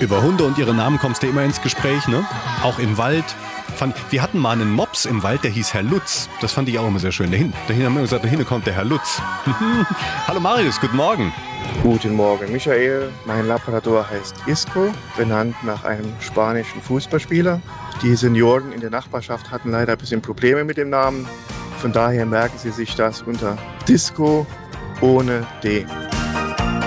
Über Hunde und ihre Namen kommst du immer ins Gespräch, ne? Auch im Wald. Wir hatten mal einen Mops im Wald, der hieß Herr Lutz. Das fand ich auch immer sehr schön. Dahin haben wir immer gesagt, dahin kommt der Herr Lutz. Hallo Marius, guten Morgen. Guten Morgen, Michael. Mein Labrador heißt Isco, benannt nach einem spanischen Fußballspieler. Die Senioren in der Nachbarschaft hatten leider ein bisschen Probleme mit dem Namen. Von daher merken Sie sich das unter Disco ohne D.